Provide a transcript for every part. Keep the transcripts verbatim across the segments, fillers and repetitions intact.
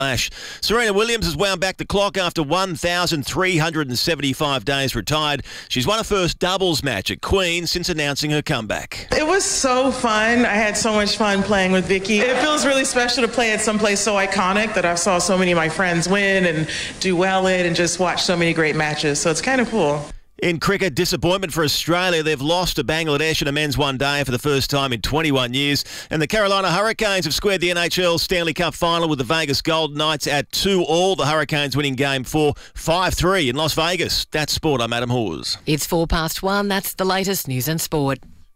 Ash. Serena Williams has wound back the clock after one thousand three hundred seventy-five days retired. She's won her first doubles match at Queen since announcing her comeback. It was so fun. I had so much fun playing with Vicky. It feels really special to play at someplace so iconic that I saw so many of my friends win and do well in and just watch so many great matches. So it's kind of cool. In cricket, disappointment for Australia. They've lost to Bangladesh in a men's one day for the first time in twenty-one years. And the Carolina Hurricanes have squared the N H L Stanley Cup final with the Vegas Golden Knights at two all. The Hurricanes winning game four, five three in Las Vegas. That's sport. I'm Adam Hawes. It's four past one. That's the latest news and sport.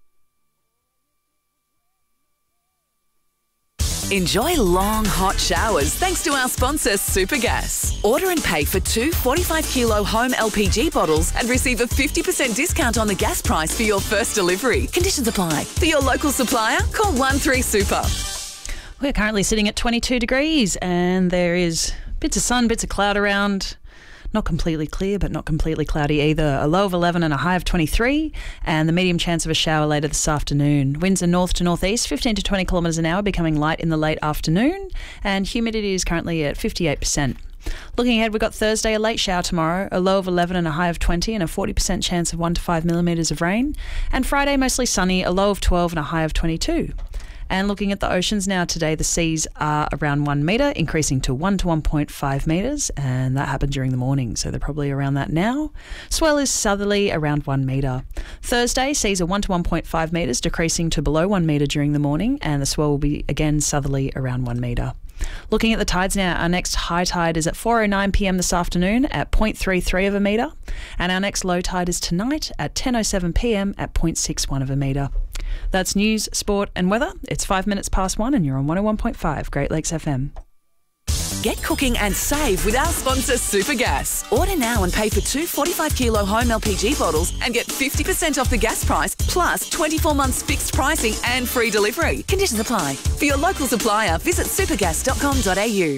Enjoy long, hot showers thanks to our sponsor, Supergas. Order and pay for two forty-five kilo home L P G bottles and receive a fifty percent discount on the gas price for your first delivery. Conditions apply. For your local supplier, call one three super. We're currently sitting at twenty-two degrees and there is bits of sun, bits of cloud around. Not completely clear, but not completely cloudy either. A low of eleven and a high of twenty-three, and the medium chance of a shower later this afternoon. Winds are north to northeast, fifteen to twenty kilometres an hour, becoming light in the late afternoon, and humidity is currently at fifty-eight percent. Looking ahead, we've got Thursday, a late shower tomorrow, a low of eleven and a high of twenty, and a forty percent chance of one to five millimetres of rain. And Friday, mostly sunny, a low of twelve and a high of twenty-two. And looking at the oceans now today, the seas are around one metre, increasing to one to one point five metres, and that happened during the morning, so they're probably around that now. Swell is southerly, around one metre. Thursday, seas are one to one point five metres, decreasing to below one metre during the morning, and the swell will be again southerly, around one metre. Looking at the tides now, our next high tide is at four oh nine p m this afternoon at zero point three three of a metre, and our next low tide is tonight at ten oh seven p m at zero point six one of a metre. That's news, sport and weather. It's five minutes past one and you're on one oh one point five Great Lakes F M. Get cooking and save with our sponsor, Supergas. Order now and pay for two forty-five kilo home L P G bottles and get fifty percent off the gas price, plus twenty-four months fixed pricing and free delivery. Conditions apply. For your local supplier, visit supergas dot com dot a u.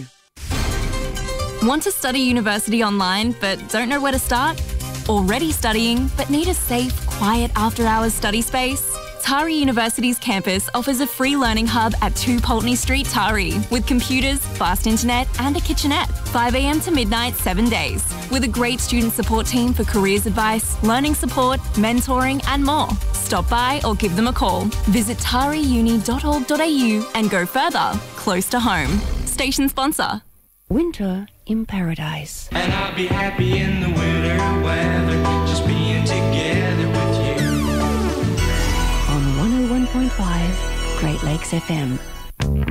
Want to study university online but don't know where to start? Already studying but need a safe, quiet after-hours study space? Tari University's campus offers a free learning hub at two Pulteney Street, Tari, with computers, fast internet and a kitchenette, five a m to midnight, seven days, with a great student support team for careers advice, learning support, mentoring and more. Stop by or give them a call. Visit tari uni dot org dot a u and go further, close to home. Station sponsor. Winter in Paradise. And I'll be happy in the winter weather, just being together with you. On one oh one point five Great Lakes F M.